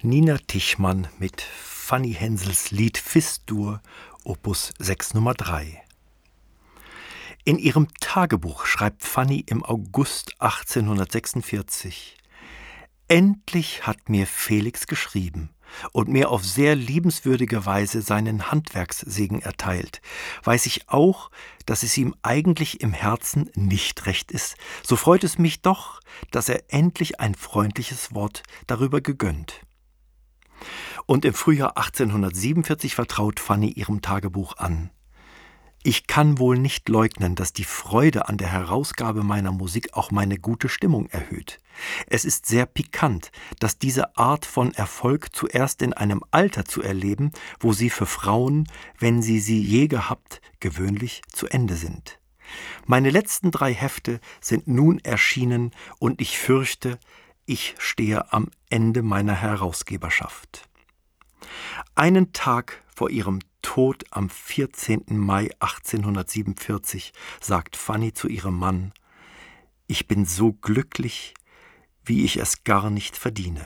Nina Tichmann mit Fanny Hensels Lied Fis-Dur, Opus 6 Nummer 3. In ihrem Tagebuch schreibt Fanny im August 1846: Endlich hat mir Felix geschrieben und mir auf sehr liebenswürdige Weise seinen Handwerkssegen erteilt. Weiß ich auch, dass es ihm eigentlich im Herzen nicht recht ist, so freut es mich doch, dass er endlich ein freundliches Wort darüber gegönnt. Und im Frühjahr 1847 vertraut Fanny ihrem Tagebuch an: Ich kann wohl nicht leugnen, dass die Freude an der Herausgabe meiner Musik auch meine gute Stimmung erhöht. Es ist sehr pikant, dass diese Art von Erfolg zuerst in einem Alter zu erleben, wo sie für Frauen, wenn sie je gehabt, gewöhnlich zu Ende sind. Meine letzten 3 Hefte sind nun erschienen und ich fürchte, ich stehe am Ende meiner Herausgeberschaft. Einen Tag vor ihrem Tod am 14. Mai 1847 sagt Fanny zu ihrem Mann: Ich bin so glücklich, wie ich es gar nicht verdiene.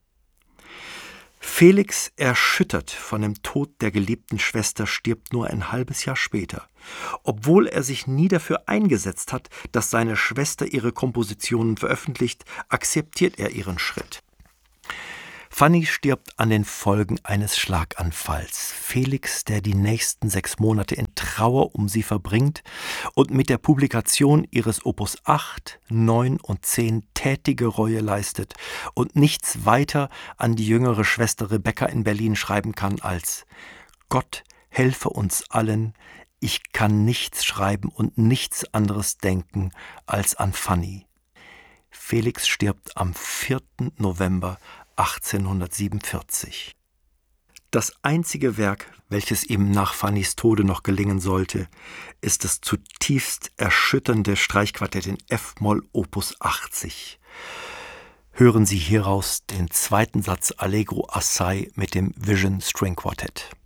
Felix, erschüttert von dem Tod der geliebten Schwester, stirbt nur ein halbes Jahr später. Obwohl er sich nie dafür eingesetzt hat, dass seine Schwester ihre Kompositionen veröffentlicht, akzeptiert er ihren Schritt. Fanny stirbt an den Folgen eines Schlaganfalls. Felix, der die nächsten 6 Monate in Trauer um sie verbringt und mit der Publikation ihres Opus 8, 9 und 10 tätige Reue leistet und nichts weiter an die jüngere Schwester Rebecca in Berlin schreiben kann als: Gott helfe uns allen, ich kann nichts schreiben und nichts anderes denken als an Fanny. Felix stirbt am 4. November 1847. Das einzige Werk, welches ihm nach Fannys Tode noch gelingen sollte, ist das zutiefst erschütternde Streichquartett in F-Moll Opus 80. Hören Sie hieraus den 2. Satz Allegro assai mit dem Vision String Quartett.